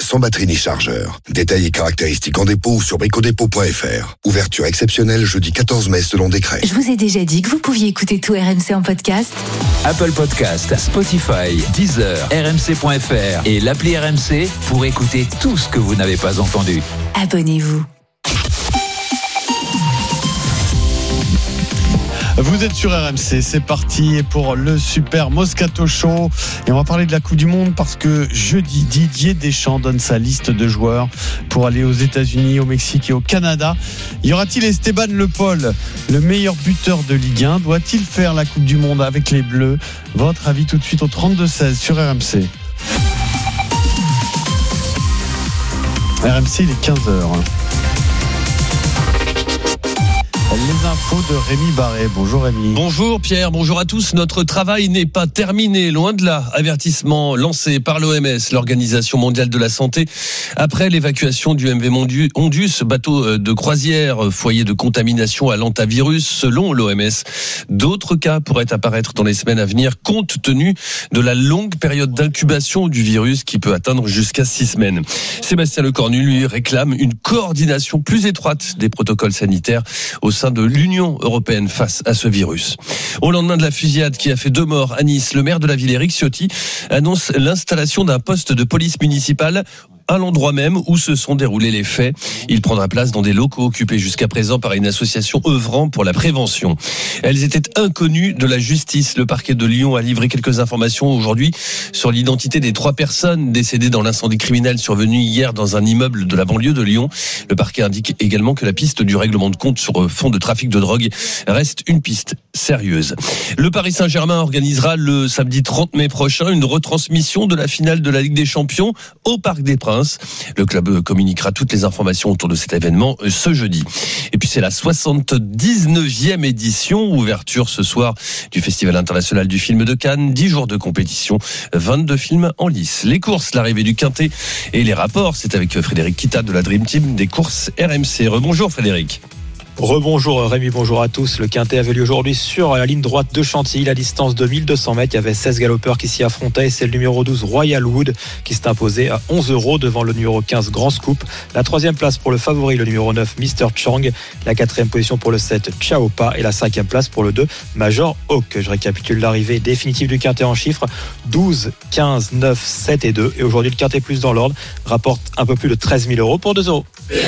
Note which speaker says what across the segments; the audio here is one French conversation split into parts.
Speaker 1: sans batterie ni chargeur. Détails et caractéristiques en dépôt ou sur bricodépôt.fr. Ouverture exceptionnelle jeudi 14 mai selon décret.
Speaker 2: Je vous ai déjà dit que vous pouviez écouter tout RMC en podcast.
Speaker 3: Apple Podcast, Spotify, Deezer, RMC.fr et l'appli RMC pour écouter tout ce que vous n'avez pas entendu.
Speaker 2: Abonnez-vous.
Speaker 4: Vous êtes sur RMC, c'est parti pour le Super Moscato Show et on va parler de la Coupe du Monde parce que jeudi, Didier Deschamps donne sa liste de joueurs pour aller aux États-Unis, au Mexique et au Canada. Y aura-t-il Esteban Le Paul, le meilleur buteur de Ligue 1? Doit-il faire la Coupe du Monde avec les Bleus? Votre avis tout de suite au 32-16 sur RMC. RMC, il est 15h. Les infos de Rémi Barré. Bonjour Rémi.
Speaker 5: Bonjour Pierre, bonjour à tous. Notre travail n'est pas terminé, loin de là. Avertissement lancé par l'OMS, l'Organisation mondiale de la santé, après l'évacuation du MV Ondus, bateau de croisière, foyer de contamination à l'hantavirus, selon l'OMS. D'autres cas pourraient apparaître dans les semaines à venir, compte tenu de la longue période d'incubation du virus qui peut atteindre jusqu'à 6 semaines. Sébastien Lecornu, lui, réclame une coordination plus étroite des protocoles sanitaires au sein de l'Union européenne face à ce virus. Au lendemain de la fusillade qui a fait 2 morts à Nice, le maire de la ville, Éric Ciotti, annonce l'installation d'un poste de police municipale à l'endroit même où se sont déroulés les faits. Il prendra place dans des locaux occupés jusqu'à présent par une association œuvrant pour la prévention. Elles étaient inconnues de la justice. Le parquet de Lyon a livré quelques informations aujourd'hui sur l'identité des 3 personnes décédées dans l'incendie criminel survenu hier dans un immeuble de la banlieue de Lyon. Le parquet indique également que la piste du règlement de compte sur fond de trafic de drogue reste une piste sérieuse. Le Paris Saint-Germain organisera le samedi 30 mai prochain une retransmission de la finale de la Ligue des Champions au Parc des Princes. Le club communiquera toutes les informations autour de cet événement ce jeudi. Et puis c'est la 79e édition, ouverture ce soir du Festival international du film de Cannes, 10 jours de compétition, 22 films en lice. Les courses, l'arrivée du Quintet et les rapports, c'est avec Frédéric Kita de la Dream Team des courses RMC. Rebonjour Frédéric.
Speaker 6: Rebonjour Rémi, bonjour à tous. Le Quintet avait lieu aujourd'hui sur la ligne droite de Chantilly, la distance de 1200 mètres. Il y avait 16 galopeurs qui s'y affrontaient. C'est le numéro 12 Royal Wood qui s'est imposé à 11 € devant le numéro 15 Grand Scoop. La 3e place pour le favori, le numéro 9 Mr. Chang. La 4e position pour le 7 Ciao Pa et la 5e place pour le 2 Major Hawk. Je récapitule l'arrivée définitive du Quintet en chiffres: 12, 15, 9, 7 et 2. Et aujourd'hui le Quintet plus dans l'ordre rapporte un peu plus de 13 000 € pour 2 €.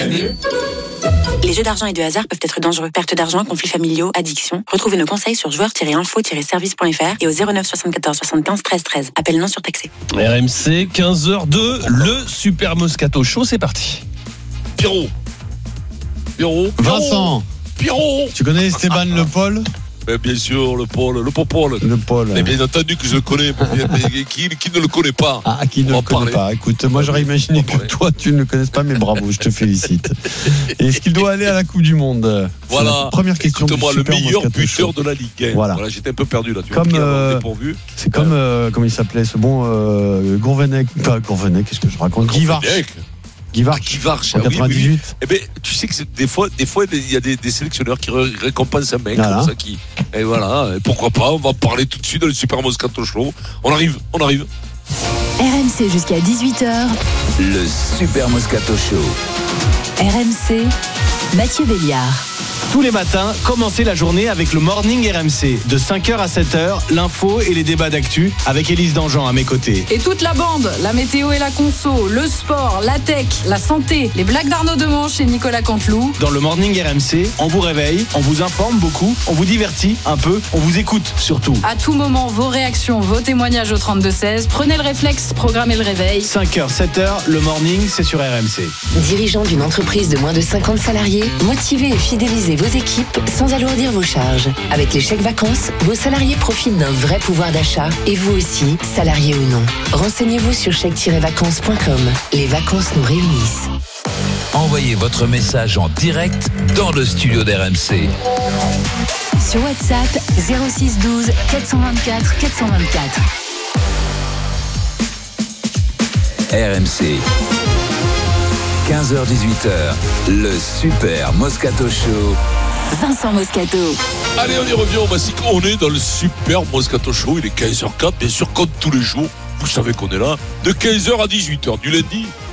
Speaker 7: Les jeux d'argent et de hasard peuvent être dangereux. Perte d'argent, conflits familiaux, addiction. Retrouvez nos conseils sur joueurs-info-service.fr et au 09 74 75 13 13. Appel non surtaxé.
Speaker 5: RMC, 15h02, le Super Moscato Show, c'est parti.
Speaker 8: Pierrot.
Speaker 4: Vincent.
Speaker 8: Pierrot.
Speaker 4: Tu connais Esteban Le Paul?
Speaker 8: Bien sûr, le Paul.
Speaker 4: Le Paul.
Speaker 8: Mais bien entendu que je le connais. Mais qui ne le connaît pas?
Speaker 4: Qui ne le connaît pas. Écoute, moi j'aurais imaginé que toi tu ne le connaisses pas, mais bravo, je te félicite. Et est-ce qu'il doit aller à la Coupe du Monde?
Speaker 8: Voilà.
Speaker 4: Première question.
Speaker 8: Écoute-moi, le meilleur buteur de la Ligue 1.
Speaker 4: Voilà,
Speaker 8: j'étais un peu perdu là.
Speaker 4: C'est comme comment il s'appelait ce bon Gourvenec. Pas Gourvenec, qu'est-ce que je raconte? Guivarch en 98.
Speaker 8: Oui. Eh ben, tu sais que des fois, il y a des sélectionneurs qui récompensent un mec comme ça qui. Et voilà. Et pourquoi pas? On va parler tout de suite dans le Super Moscato Show. On arrive.
Speaker 2: RMC jusqu'à 18h.
Speaker 3: Le Super Moscato Show.
Speaker 2: RMC, Mathieu Béliard.
Speaker 9: Tous les matins, commencez la journée avec le Morning RMC. De 5h à 7h, l'info et les débats d'actu avec Élise Dangean à mes côtés.
Speaker 10: Et toute la bande, la météo et la conso, le sport, la tech, la santé, les blagues d'Arnaud Demanche et Nicolas Canteloup.
Speaker 9: Dans le Morning RMC, on vous réveille, on vous informe beaucoup, on vous divertit un peu, on vous écoute surtout.
Speaker 10: À tout moment, vos réactions, vos témoignages au 32-16. Prenez le réflexe, programmez le réveil.
Speaker 9: 5h, 7h, le Morning, c'est sur RMC.
Speaker 2: Dirigeant d'une entreprise de moins de 50 salariés, motivez et fidélisez vos équipes sans alourdir vos charges. Avec les chèques vacances, vos salariés profitent d'un vrai pouvoir d'achat et vous aussi, salariés ou non. Renseignez-vous sur chèque-vacances.com. Les vacances nous réunissent.
Speaker 3: Envoyez votre message en direct dans le studio d'RMC.
Speaker 2: Sur WhatsApp 06 12 424 424.
Speaker 3: RMC. 15h-18h, le Super Moscato Show.
Speaker 2: Vincent Moscato.
Speaker 8: Allez, on y revient au Massic. On est dans le Super Moscato Show. Il est 15h04, bien sûr, comme tous les jours. Vous savez qu'on est là de 15h à 18h, du lundi